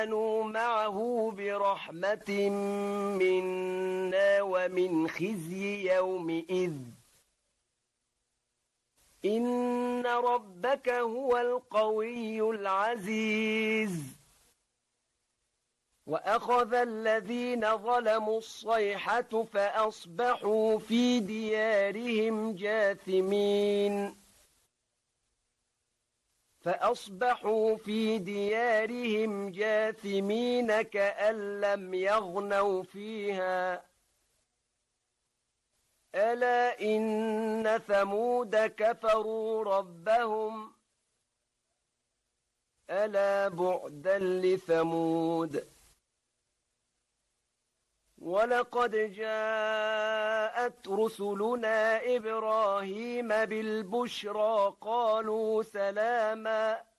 آمنوا معه برحمة منا ومن خزي يومئذ إن ربك هو القوي العزيز وأخذ الذين ظلموا الصيحة فأصبحوا في ديارهم جاثمين كأن لم يغنوا فيها ألا إن ثمود كفروا ربهم ألا بعدا لثمود ولقد جاءت رسلنا إبراهيم بالبشرى قالوا سلاما